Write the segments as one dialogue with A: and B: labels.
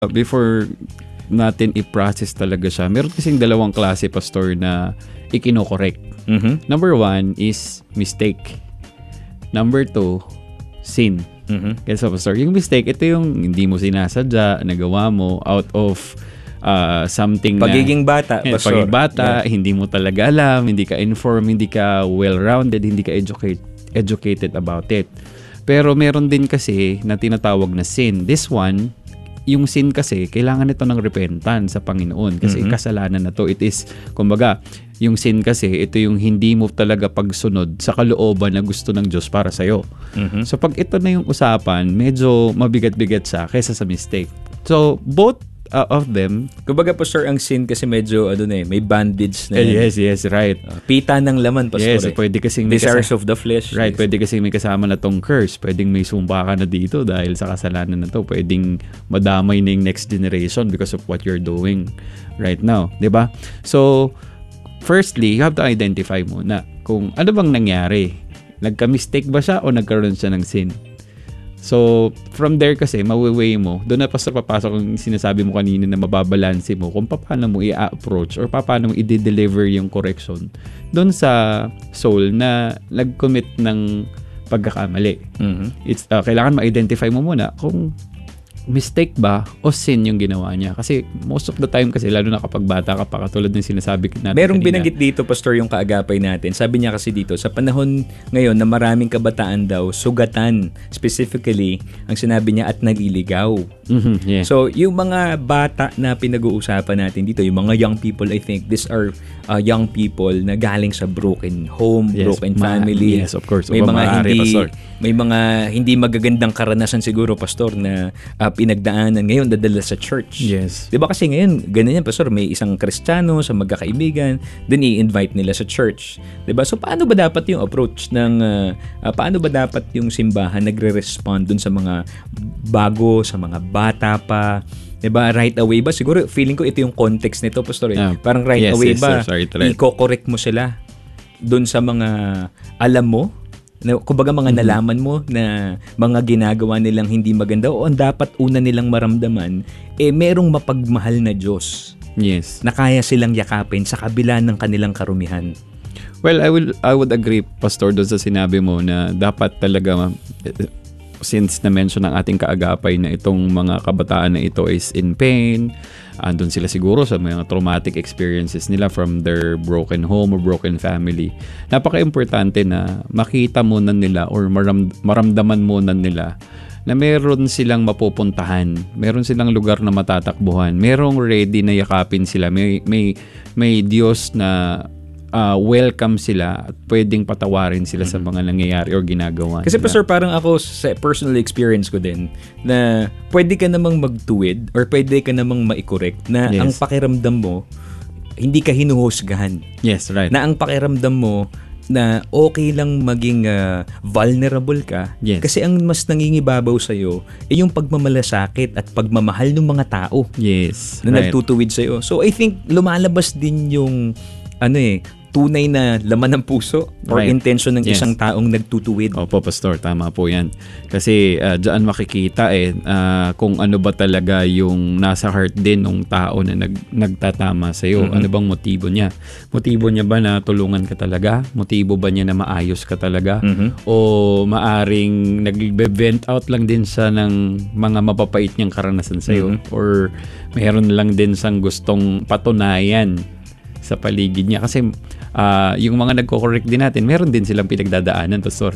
A: Before natin i-process talaga siya, meron kasing dalawang klase, Pastor, na ikinokorek. Number 1 is mistake. Number 2, sin. Kaya so, Pastor, yung mistake, ito yung hindi mo sinasadya, nagawa mo out of something
B: pagiging bata,
A: Pastor. Pagiging bata, hindi mo talaga alam, hindi ka informed, hindi ka well-rounded, hindi ka educated about it. Pero meron din kasi na tinatawag na sin. This one, yung sin kasi, kailangan ito ng repentance sa Panginoon kasi kasalanan na to. It is, kumbaga, yung sin kasi, ito yung hindi mo talaga pagsunod sa kalooban na gusto ng Diyos para sa'yo. So, pag ito na yung usapan, medyo mabigat-bigat siya kaysa sa mistake. So, both of them.
B: Kumbaga, Pastor, ang sin kasi medyo, may bandage na
A: Yes, right.
B: Pita ng laman, Pastor.
A: Yes, pwede kasing
B: desires of the flesh.
A: Right,
B: yes.
A: Pwede kasing may kasama na tong curse. Pwedeng may sumpa ka na dito dahil sa kasalanan na to. Pwedeng madamay na yung next generation because of what you're doing right now. Diba? So, firstly, you have to identify muna kung ano bang nangyari. Nagka-mistake ba siya o nagkaroon siya ng sin? So, from there kasi, mawiweigh mo. Doon na papasok ang sinasabi mo kanina na mababalanse mo kung paano mo i-approach or paano mo i-deliver yung correction doon sa soul na nag-commit ng pagkakamali. It's, kailangan ma-identify mo muna kung mistake ba o sin yung ginawa niya. Kasi most of the time kasi, lalo na kapag bata ka pa, katulad ng sinasabi natin
B: merong
A: kanina.
B: binanggit dito, Pastor, yung kaagapay natin. Sabi niya kasi dito, sa panahon ngayon na maraming kabataan daw, sugatan. Specifically, ang sinabi niya, at naliligaw.
A: Yeah.
B: So, yung mga bata na pinag-uusapan natin dito, yung mga young people, I think, these are young people na galing sa broken home, broken family.
A: Yes, of course.
B: May mga hindi magagandang karanasan siguro, Pastor, na pinagdaanan ngayon dadala sa church.
A: Yes.
B: 'Di ba kasi ngayon ganyan yan, Pastor, may isang Kristiyano sa magkakaibigan, then i-invite nila sa church. 'Di ba? So paano ba dapat yung approach ng paano ba dapat yung simbahan nagre-respond dun sa mga bago, sa mga bata pa? 'Di ba? Right away ba? Siguro feeling ko ito yung context nito, Pastor. Parang away ba? I-correct mo sila dun sa mga alam mo, kumbaga mga nalaman mo na mga ginagawa nilang hindi maganda o ang dapat una nilang maramdaman, merong mapagmahal na Diyos.
A: Yes.
B: Na kaya silang yakapin sa kabila ng kanilang karumihan.
A: Well, I would agree, Pastor, doon sa sinabi mo na dapat talaga, since na-mention ng ating kaagapay na itong mga kabataan na ito is in pain, andun sila siguro sa mga traumatic experiences nila from their broken home or broken family. Napaka-importante na makita muna nila or maramdaman muna nila na meron silang mapupuntahan, meron silang lugar na matatakbuhan, merong ready na yakapin sila, may Diyos na welcome sila at pwedeng patawarin sila sa mga nangyayari or ginagawa
B: kasi
A: nila.
B: Pastor, parang ako sa personal experience ko din na pwede ka namang magtuwid or pwede ka namang mai-correct na ang pakiramdam mo hindi ka hinuhusgahan.
A: Yes, right.
B: Na ang pakiramdam mo na okay lang maging vulnerable ka.
A: Yes.
B: Kasi ang mas nangingibabaw sa'yo ay yung pagmamalasakit at pagmamahal ng mga tao.
A: Yes,
B: na nagtutuwid sa'yo. So I think lumalabas din yung tunay na laman ng puso or intention ng isang taong nagtutuwid.
A: Opo, Pastor, tama po yan. Kasi diyan makikita kung ano ba talaga yung nasa heart din ng tao na nagtatama sa iyo. Ano bang motibo niya? Motibo niya ba na tulungan ka talaga? Motibo ba niya na maayos ka talaga? O maaring nag-vent out lang din siya ng mga mapapait niyang karanasan sa iyo? Or mayroon lang din siyang gustong patunayan sa paligid niya? Kasi yung mga nagko-correct din natin, meron din silang pinagdadaanan, Pastor.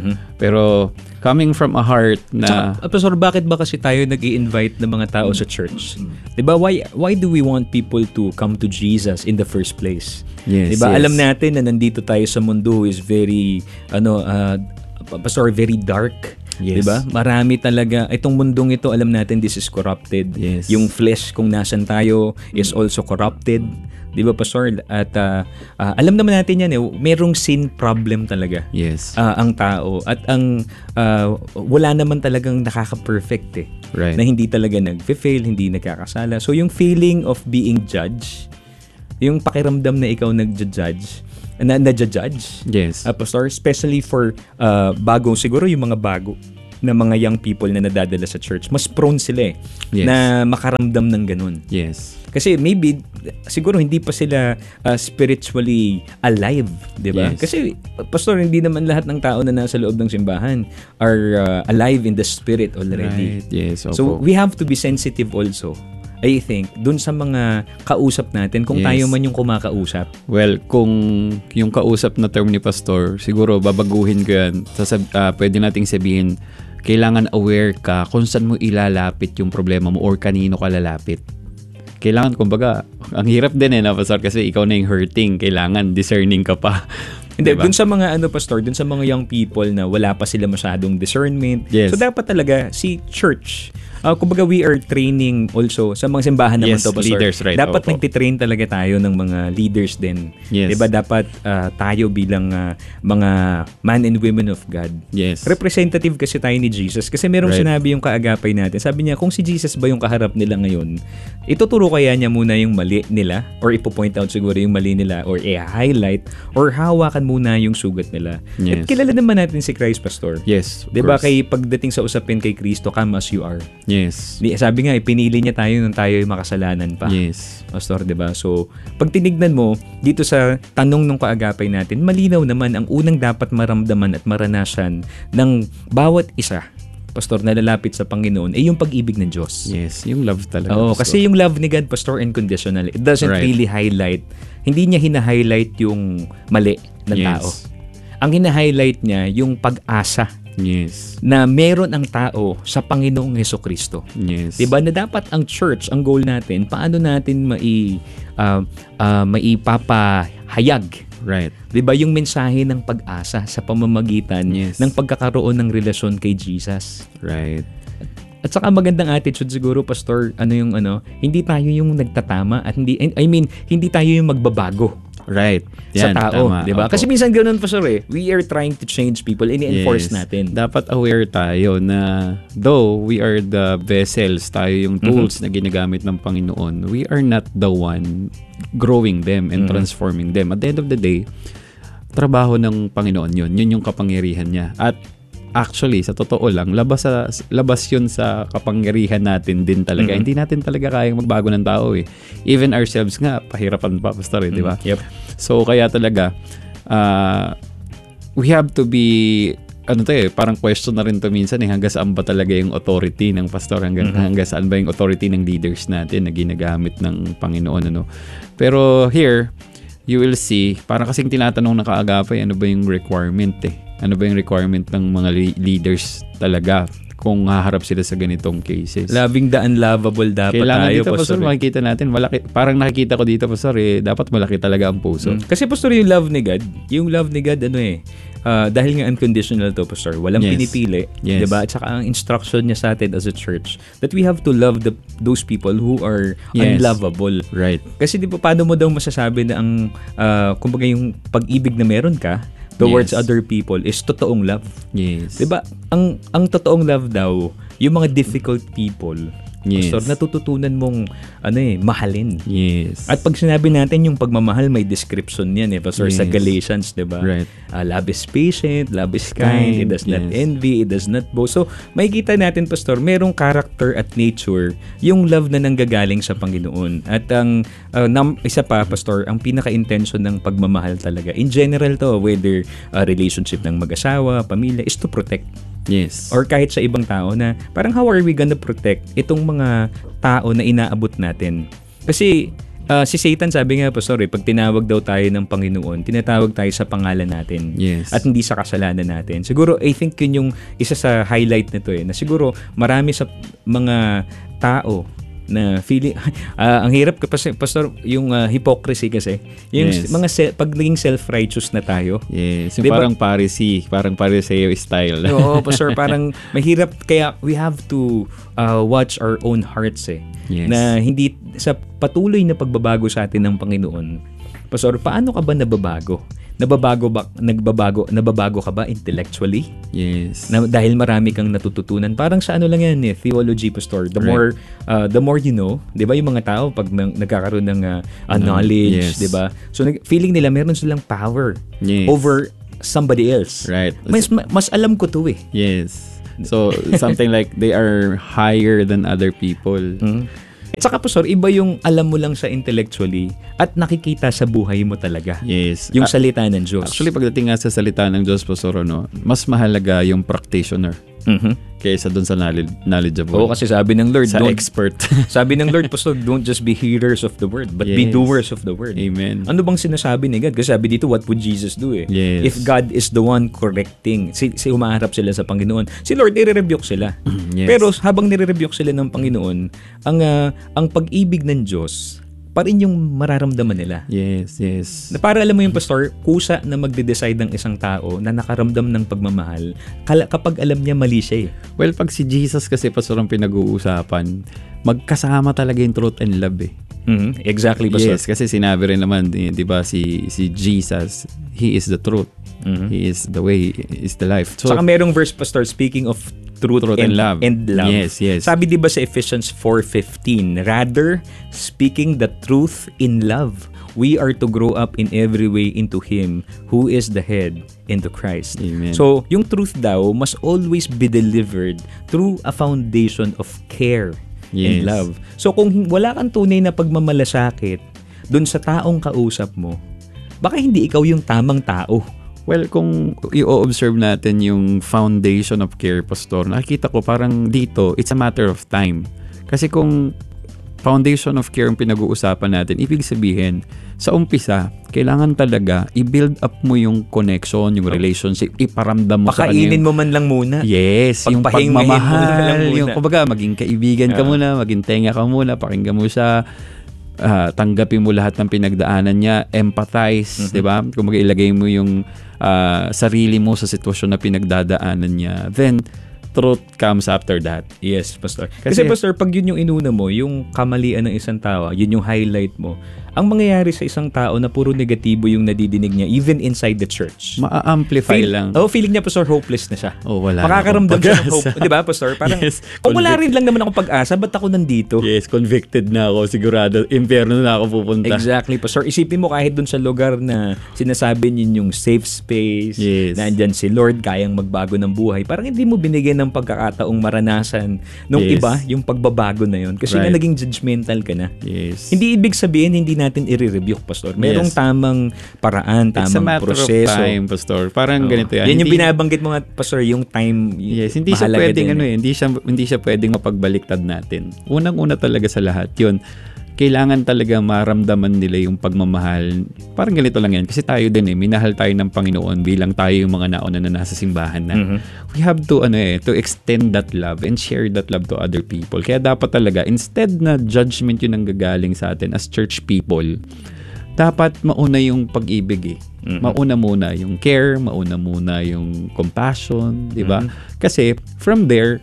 A: Pero coming from a heart na...
B: Pastor, bakit ba kasi tayo nag-i-invite ng mga tao sa church? Diba? Why do we want people to come to Jesus in the first place?
A: Yes,
B: diba? Alam natin na nandito tayo sa mundo is very, Pastor, very dark.
A: Yes.
B: Diba? Marami talaga. Itong mundong ito, alam natin, this is corrupted.
A: Yes.
B: Yung flesh kung nasan tayo is also corrupted. Diba, Pastor? At alam naman natin yan, merong sin problem talaga.
A: Yes.
B: Ang tao. At wala naman talagang nakaka-perfect
A: Right.
B: na hindi talaga nag-fail, hindi nagkakasala. So, yung feeling of being judged, yung pakiramdam na ikaw nag-judge,
A: Yes.
B: Pastor, especially for siguro yung mga bago na mga young people na nadadala sa church, mas prone sila
A: Yes.
B: na makaramdam ng ganun.
A: Yes.
B: Kasi maybe, siguro hindi pa sila spiritually alive, di ba?
A: Yes.
B: Kasi, Pastor, hindi naman lahat ng tao na nasa loob ng simbahan are alive in the spirit already.
A: Right. Yes. Opo.
B: So, we have to be sensitive also, I think, dun sa mga kausap natin, kung
A: Yes.
B: tayo man yung kumakausap.
A: Well, kung yung kausap na term ni Pastor, siguro babaguhin ko yan. Pwede nating sabihin, kailangan aware ka kung saan mo ilalapit yung problema mo or kanino ka lalapit. Kailangan, kumbaga, ang hirap din na Pastor, kasi ikaw na yung hurting. Kailangan discerning ka pa.
B: Hindi,
A: Diba?
B: dun sa mga Pastor, dun sa mga young people na wala pa sila masyadong discernment.
A: Yes.
B: So, dapat talaga si church, kumbaga we are training also sa mga simbahan naman
A: Yes,
B: to, Pastor.
A: leaders, right.
B: Dapat
A: Opo.
B: nagtitrain talaga tayo ng mga leaders din.
A: Yes.
B: Diba? Dapat tayo bilang mga man and women of God.
A: Yes.
B: Representative kasi tayo ni Jesus. Kasi merong
A: Right.
B: sinabi yung kaagapay natin. Sabi niya, kung si Jesus ba yung kaharap nila ngayon, ituturo kaya niya muna yung mali nila or ipo-point out siguro yung mali nila or i-highlight or hawakan muna yung sugat nila.
A: Yes.
B: At kilala naman natin si Christ, Pastor.
A: Yes. of
B: Diba
A: course.
B: kay pagdating sa usapin kay Kristo, come as you are.
A: Yes.
B: Sabi nga, pinili niya tayo nung tayo makasalanan pa.
A: Yes.
B: Pastor, 'di ba? So, pag tinignan mo dito sa tanong ng kaagapay natin, malinaw naman ang unang dapat maramdaman at maranasan ng bawat isa, Pastor, na lalapit sa Panginoon ay yung pag-ibig ng Diyos.
A: Yes. Yung love talaga.
B: Oo,
A: Pastor.
B: kasi yung love ni God, Pastor, unconditional. It doesn't
A: Right.
B: really highlight, hindi niya hina-highlight yung mali ng
A: Yes.
B: tao. Ang hina-highlight niya yung pag-asa
A: Yes.
B: na meron ang tao sa Panginoong Hesukristo.
A: Yes.
B: Diba na dapat ang church, ang goal natin, paano natin maipapahayag,
A: Right.
B: diba, yung mensahe ng pag-asa sa pamamagitan
A: Yes.
B: ng pagkakaroon ng relasyon kay Jesus.
A: Right.
B: At saka magandang attitude siguro, Pastor, hindi tayo yung nagtatama at hindi tayo yung magbabago
A: Right.
B: sa
A: Yan,
B: tao,
A: tama.
B: 'di ba?
A: Opo.
B: Kasi minsan ganoon, Pastor, we are trying to change people, ini-enforce
A: Yes.
B: natin.
A: Dapat aware tayo na though we are the vessels, tayo yung tools na ginagamit ng Panginoon, we are not the one growing them and transforming them. At the end of the day, trabaho ng Panginoon yun. Yun yung kapangyarihan niya. At actually, sa totoo lang, labas yun sa kapangyarihan natin din talaga. Hindi natin talaga kayang magbago ng tao eh. Even ourselves nga, pahirapan pa, Pastor, di ba?
B: Yep.
A: So, kaya talaga, we have to be, parang question na rin to minsan hanggang saan ba talaga yung authority ng pastor, hanggang saan ba yung authority ng leaders natin na ginagamit ng Panginoon, Pero here, you will see, parang kasing tinatanong ng kaagapay, ano ba yung requirement Ano ba yung requirement ng mga leaders talaga kung haharap sila sa ganitong cases?
B: Loving the unlovable dapat
A: Kailangan
B: tayo,
A: dito, Pastor, makikita natin, parang nakikita ko dito, Pastor, dapat malaki talaga ang puso.
B: Kasi, Pastor, yung love ni God, dahil nga unconditional to, Pastor, walang
A: Yes.
B: pinipili,
A: Yes.
B: 'di ba? At saka ang instruction niya sa atin as a church that we have to love those people who are
A: Yes.
B: unlovable.
A: Right.
B: Kasi di ba, paano mo daw masasabi na ang kumbaga yung pag-ibig na meron ka towards
A: Yes.
B: other people is totoong love?
A: Yes.
B: 'Di ba? Ang totoong love daw, yung mga difficult people,
A: Yes.
B: Pastor, natututunan mong mahalin.
A: Yes.
B: At pag sinabi natin yung pagmamahal, may description yan, Pastor, sa
A: Yes.
B: Galatians, di ba?
A: Right.
B: Love is patient, love is kind, it does not
A: yes.
B: envy, it does not boast. So, makikita natin, Pastor, merong character at nature yung love na nanggagaling sa Panginoon. At ang isa pa, Pastor, ang pinaka-intention ng pagmamahal talaga, in general to, whether relationship ng mag-asawa, pamilya, is to protect.
A: Yes.
B: Or kahit sa ibang tao na parang how are we gonna protect itong mga tao na inaabot natin? Kasi si Satan, sabi nga, Pastor, pag tinawag daw tayo ng Panginoon, tinatawag tayo sa pangalan natin.
A: Yes.
B: At hindi sa kasalanan natin. Siguro, I think yun yung isa sa highlight nito na siguro marami sa mga tao na feeling ang hirap kasi, Pastor, yung hypocrisy kasi yung
A: Yes.
B: mga pag naging self-righteous na tayo.
A: Yes. Yung
B: Diba?
A: parang Pariseo style.
B: Oo, Pastor, parang mahirap, kaya we have to watch our own hearts
A: Yes.
B: na hindi sa patuloy na pagbabago sa atin ng Panginoon. Pastor, paano ka ba nababago? Nababago ka ba intellectually?
A: Yes.
B: Dahil marami kang natututunan. Parang sa lang yan, theology, Pastor. The more you know, 'di ba, yung mga tao pag nagkakaroon ng knowledge,
A: Yes.
B: 'di ba? So feeling nila meron silang power
A: Yes.
B: over somebody else.
A: Right.
B: Mas alam ko 'to
A: Yes. So, something like they are higher than other people.
B: At saka Pastor, iba yung alam mo lang sa intellectually at nakikita sa buhay mo talaga.
A: Yes.
B: Yung salita ng Diyos.
A: Actually, pagdating nga sa salita ng Diyos, Pastor, mas mahalaga yung practitioner kaysa dun sa knowledgeable.
B: Oo, kasi sabi ng Lord,
A: sa expert.
B: Sabi ng Lord, Pastor, don't just be hearers of the word, but be doers of the word.
A: Amen.
B: Ano bang sinasabi ni God? Kasi sabi dito, what would Jesus do eh?
A: Yes.
B: If God is the one correcting, humaharap sila sa Panginoon, si Lord, i-rebuke sila.
A: Yes.
B: Pero habang nire-rebuke sila ng Panginoon, ang pag-ibig ng Diyos, pa rin yung mararamdaman nila.
A: Yes.
B: Na para alam mo yung Pastor, kusa na magde-decide ng isang tao na nakaramdam ng pagmamahal kapag alam niya mali siya eh.
A: Well, pag si Jesus kasi, Pastor, ang pinag-uusapan, magkasama talaga yung truth and love eh.
B: Exactly, Pastor.
A: Yes, kasi sinabi rin naman, di ba, si Jesus, He is the truth. He is the way, He is the life. So,
B: saka merong verse, Pastor, speaking of truth and love.
A: Yes.
B: Sabi di ba sa Ephesians 4:15, rather, speaking the truth in love, we are to grow up in every way into Him who is the head, into Christ.
A: Amen.
B: So, yung truth daw must always be delivered through a foundation of care and love. So, kung wala kang tunay na pagmamalasakit dun sa taong kausap mo, baka hindi ikaw yung tamang tao.
A: Well, kung i-observe natin yung foundation of care, Pastor, nakikita ko parang dito, it's a matter of time. Kasi kung foundation of care ang pinag-uusapan natin, ibig sabihin, sa umpisa, kailangan talaga i-build up mo yung connection, yung relationship, iparamdam mo sa kanya.
B: Pakainin mo man lang muna.
A: Yes, yung
B: Pagpahingahin mo na lang
A: pagmamahal,
B: muna.
A: yung kumbaga, maging kaibigan ka muna, maging tenga ka muna, pakinggan mo siya, tanggapin mo lahat ng pinagdaanan niya, empathize, di ba? Kung ilagay mo yung sarili mo sa sitwasyon na pinagdadaanan niya, then truth comes after that.
B: Yes, Pastor. Kasi Pastor, pag yun yung inuna mo, yung kamalian ng isang tao, yun yung highlight mo, ang mangyayari sa isang tao na puro negatibo yung nadidinig niya, even inside the church.
A: Ma-amplify lang.
B: Feeling niya, Pastor, hopeless na siya.
A: Wala
B: makakaramdam siya ng hope. Di ba, Pastor? Parang, wala rin lang naman akong pag-asa, ba't ako nandito?
A: Yes, convicted na ako. Sigurado, impyerno na ako pupunta.
B: Exactly, Pastor. Isipin mo kahit dun sa lugar na sinasabi niyo yung safe space, nandyan si Lord, kayang magbago ng buhay. Parang hindi mo binigyan ng pagkakataong maranasan nung iba, yung pagbabago na yun. Kasi nga naging judgmental ka na.
A: Yes.
B: Hindi ibig sabihin, hindi natin i-rebuke, Pastor. Merong tamang paraan, tamang proseso.
A: It's a matter of time, Pastor. Parang ganito yan.
B: Yan yung binabanggit mo nga, Pastor, yung time.
A: Yes, hindi siya pwedeng hindi siya pwedeng mapagbaliktad natin. Unang-una talaga sa lahat, yun. Kailangan talaga maramdaman nila yung pagmamahal. Parang ganito lang yan. Kasi tayo din minahal tayo ng Panginoon bilang tayo yung mga nauna na nasa simbahan na. We have to to extend that love and share that love to other people. Kaya dapat talaga, instead na judgment yun ang gagaling sa atin as church people, dapat mauna yung pag-ibig Mauna muna yung care, mauna muna yung compassion, di ba? Kasi from there,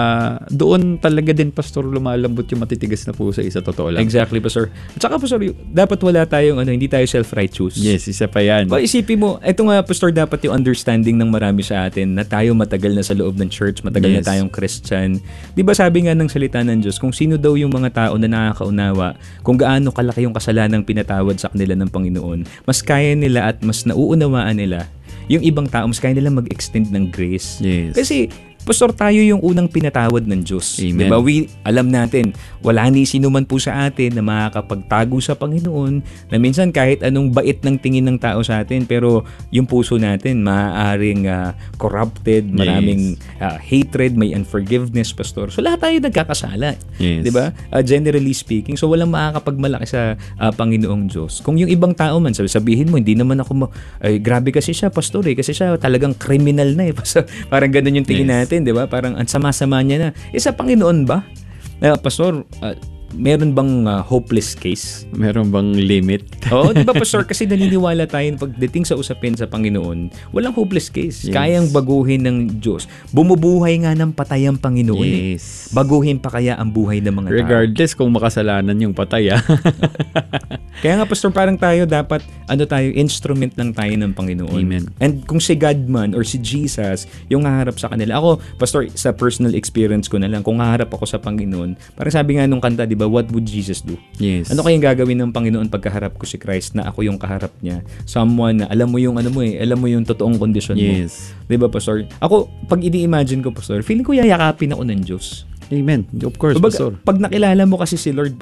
A: doon talaga din, Pastor, lumalambot yung matitigas na puso sa totoo lang.
B: Exactly, Pastor. At saka, Pastor, dapat wala tayong hindi tayo self-righteous.
A: Yes, isa pa yan.
B: Isipin mo, ito nga, Pastor, dapat yung understanding ng marami sa atin na tayo matagal na sa loob ng church, matagal na tayong Christian. Di ba sabi nga ng salita ng Diyos, kung sino daw yung mga tao na nakakaunawa, kung gaano kalaki yung kasalanang pinatawad sa kanila ng Panginoon, mas kaya nila at mas nauunawaan nila yung ibang tao, mas kaya nila mag-extend ng grace.
A: Yes.
B: Kasi Pastor, tayo yung unang pinatawad ng Diyos.
A: Amen.
B: Diba? Alam natin, wala ni sino man po sa atin na makakapagtago sa Panginoon, na minsan kahit anong bait ng tingin ng tao sa atin, pero yung puso natin maaaring corrupted, maraming hatred, may unforgiveness, Pastor. So lahat tayo nagkakasala.
A: Yes.
B: Diba? Generally speaking. So walang makakapagmalaki sa Panginoong Diyos. Kung yung ibang tao man, sabihin mo, hindi naman ako, grabe kasi siya, Pastor, kasi siya talagang criminal na . Parang ganun yung tingin natin. Diba? Parang ang sama-sama niya na. Sa Panginoon ba? Pastor, meron bang hopeless case?
A: Meron bang limit?
B: Oo, di ba, Pastor? Kasi naniniwala tayo pagdating sa usapin sa Panginoon, walang hopeless case.
A: Yes.
B: Kayang baguhin ng Diyos. Bumubuhay nga ng patay ang Panginoon.
A: Yes.
B: Baguhin pa kaya ang buhay ng mga tao.
A: Regardless kung makasalanan yung patay.
B: Kaya nga, Pastor, parang tayo dapat, instrument lang tayo ng Panginoon.
A: Amen.
B: And kung si God man or si Jesus yung haharap sa kanila. Ako, Pastor, sa personal experience ko na lang, kung haharap ako sa Panginoon, parang sabi nga nung kanta, di ba, what would Jesus do?
A: Yes.
B: Ano kayang gagawin ng Panginoon pagkaharap ko si Christ na ako yung kaharap niya? Someone na alam mo yung alam mo yung totoong kondisyon mo.
A: Yes.
B: 'Di ba, Pastor? Ako, pag ini-imagine ko, Pastor, feeling ko yayakapin ako ng Diyos.
A: Amen. Of course,
B: Kumbaga,
A: Pastor.
B: pag nakilala mo kasi si Lord,